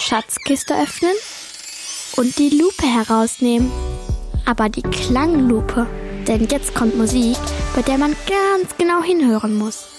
Schatzkiste öffnen und die Lupe herausnehmen. Aber die Klanglupe, denn jetzt kommt Musik, bei der man ganz genau hinhören muss.